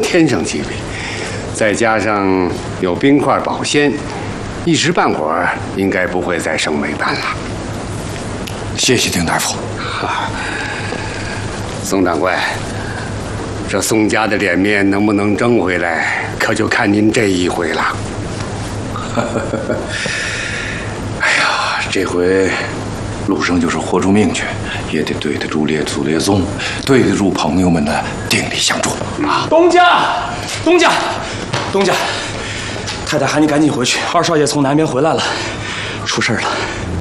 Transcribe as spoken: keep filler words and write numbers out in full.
天生疾病，再加上有冰块保鲜，一时半会儿应该不会再生霉斑了。 谢谢丁大夫。 宋掌柜，这宋家的脸面能不能争回来，可就看您这一回了。 哎呀，这回陆生就是豁出命去，也得对得住列祖列宗，对得住朋友们的鼎力相助啊！ 东家，东家，东家，太太喊你赶紧回去，二少爷从南边回来了，出事了。